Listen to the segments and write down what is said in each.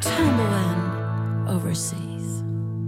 tumbling overseas.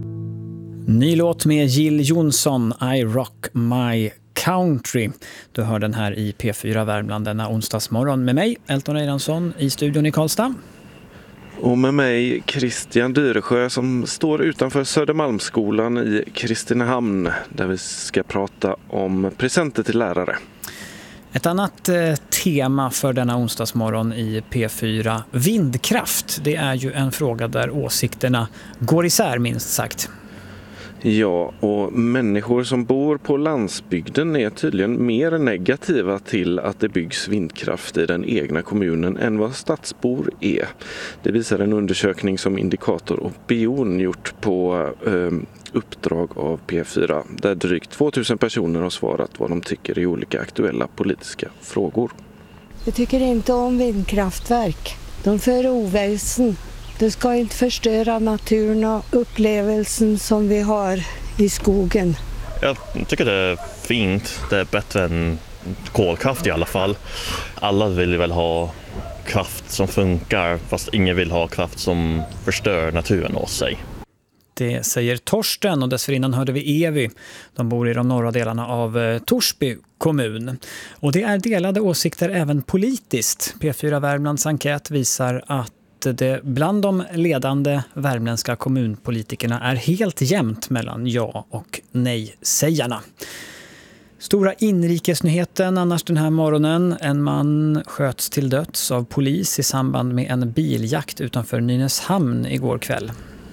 Ny låt med Jill Johnson, I Rock My Country. Du hör den här i P4 Värmland denna onsdagsmorgon med mig, Elton Eiransson, i studion i Karlstad. Och med mig Christian Dyresjö som står utanför Södermalmsskolan i Kristinehamn där vi ska prata om presenter till lärare. Ett annat tema för denna onsdagsmorgon i P4, vindkraft. Det är ju en fråga där åsikterna går isär minst sagt. Ja, och människor som bor på landsbygden är tydligen mer negativa till att det byggs vindkraft i den egna kommunen än vad stadsbor är. Det visar en undersökning som Indikator och Bion gjort på uppdrag av P4 där drygt 2000 personer har svarat vad de tycker i olika aktuella politiska frågor. Jag tycker inte om vindkraftverk. De för oväsen. Det ska inte förstöra naturen och upplevelsen som vi har i skogen. Jag tycker det är fint. Det är bättre än kolkraft i alla fall. Alla vill väl ha kraft som funkar fast ingen vill ha kraft som förstör naturen åt sig. Det säger Torsten och dessförinnan hörde vi Evi. De bor i de norra delarna av Torsby kommun. Och det är delade åsikter även politiskt. P4 Värmlands enkät visar att det bland de ledande värmländska kommunpolitikerna är helt jämnt mellan ja- och nej-sägarna. Stora inrikesnyheten annars den här morgonen. En man sköts till döds av polis i samband med en biljakt utanför Nynäshamn igår kväll.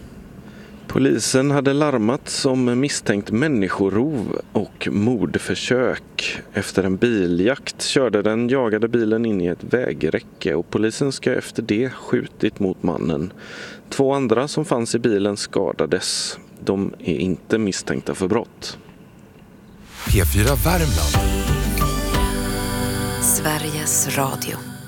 Polisen hade larmats om misstänkt människorov och mordförsök. Efter en biljakt körde den jagade bilen in i ett vägräcke och polisen ska efter det skjutit mot mannen. 2 andra som fanns i bilen skadades. De är inte misstänkta för brott. P4 Värmland. Sveriges Radio.